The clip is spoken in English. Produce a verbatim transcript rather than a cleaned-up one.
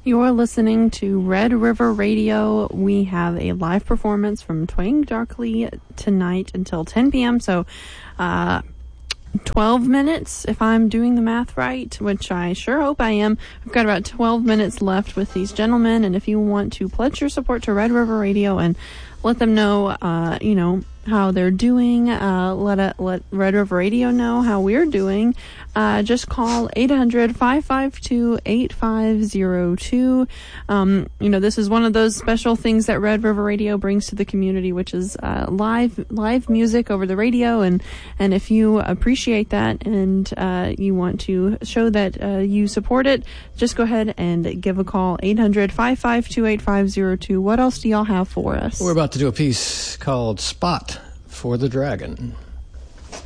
You're listening to Red River Radio. We have a live performance from Twang Darkly tonight until ten p.m. So, uh, twelve minutes, if I'm doing the math right, which I sure hope I am. We've got about twelve minutes left with these gentlemen, and if you want to pledge your support to Red River Radio and let them know, uh, you know, how they're doing, uh, let a, let Red River Radio know how we're doing, uh, just call eight hundred, five five two, eight five zero two. Um, you know, this is one of those special things that Red River Radio brings to the community, which is, uh, live, live music over the radio. And, and if you appreciate that and, uh, you want to show that, uh, you support it, just go ahead and give a call, eight hundred, five five two, eight five zero two. What else do y'all have for us? We're about to do a piece called Spot for the Dragon.